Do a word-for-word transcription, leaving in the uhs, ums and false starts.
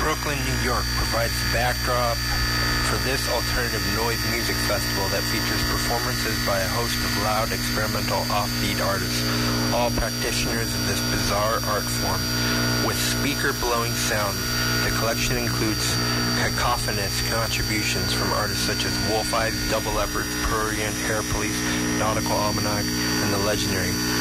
Brooklyn, New York provides the backdrop for this alternative noise music festival that features performances by a host of loud, experimental, offbeat artists, all practitioners of this bizarre art form. With speaker-blowing sound, the collection includes cacophonous contributions from artists such as Wolf Eyes, Double Leopards, Prurient, Hair Police, Nautical Almanac, and the legendary